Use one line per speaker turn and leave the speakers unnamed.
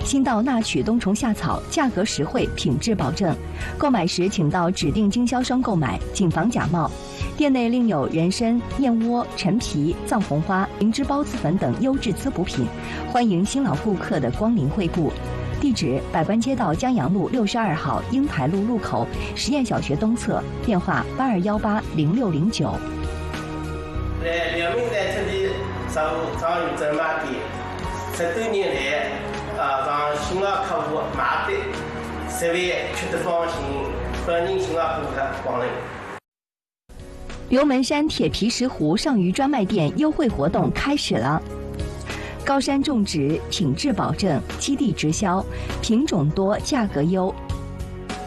新稻纳曲冬虫夏草，价格实惠，品质保证。购买时请到指定经销商购买，谨防假冒。店内另有人参、燕窝、陈皮、藏红花、灵芝孢子粉等优质滋补品，欢迎新老顾客的光临惠顾。地址：百官街道江阳路62号英台路路口实验小学东侧，电话82180609。
两名在这里上有专卖店，10多年来，让新老客户买的10万吃得放心，欢迎新老顾客光临。
刘门山铁皮石斛上虞专卖店优惠活动开始了。高山种植，品质保证，基地直销，品种多，价格优，